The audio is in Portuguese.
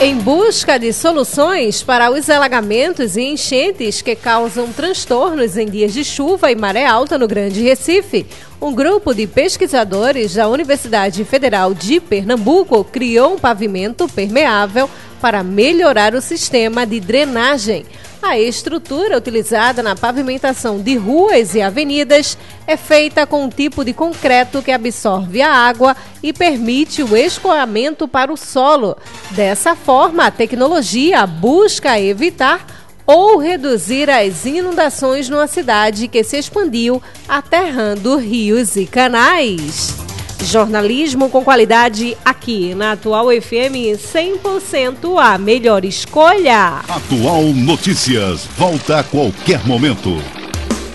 Em busca de soluções para os alagamentos e enchentes que causam transtornos em dias de chuva e maré alta no Grande Recife, um grupo de pesquisadores da Universidade Federal de Pernambuco criou um pavimento permeável para melhorar o sistema de drenagem. A estrutura utilizada na pavimentação de ruas e avenidas é feita com um tipo de concreto que absorve a água e permite o escoamento para o solo. Dessa forma, a tecnologia busca evitar ou reduzir as inundações numa cidade que se expandiu, aterrando rios e canais. Jornalismo com qualidade aqui na Atual FM 100% a melhor escolha. Atual Notícias, volta a qualquer momento.